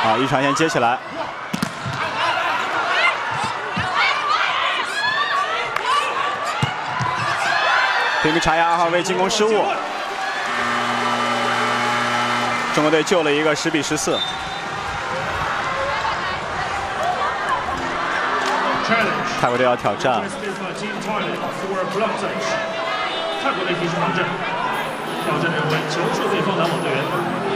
好，一传线接起来。平民查亚2号位进攻失误，中国队救了一个10比14。泰国队要挑战。 泰国队提出防阵，挑战人为球射对方拦网队员。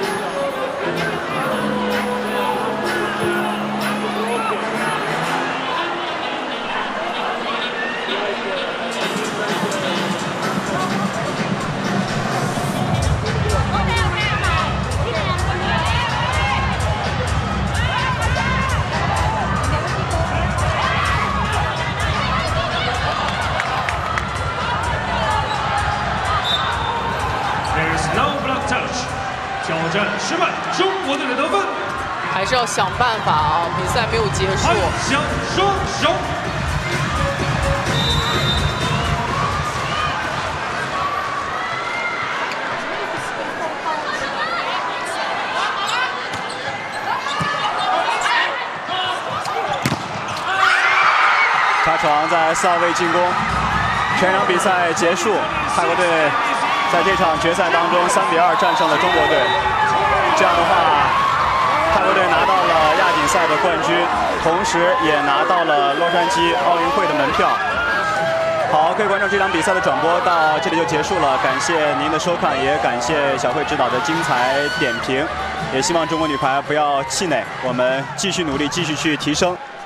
挑战失败，中国队的得分。 还是要想办法啊！比赛没有结束。 韩翔双手。 查闯在4号位进攻，全场比赛结束，泰国队。 在这场决赛当中，3比2战胜了中国队。这样的话，泰国队拿到了亚锦赛的冠军，同时也拿到了洛杉矶奥运会的门票。好，各位观众，这场比赛的转播到这里就结束了，感谢您的收看，也感谢小慧指导的精彩点评。也希望中国女排不要气馁，我们继续努力，继续去提升。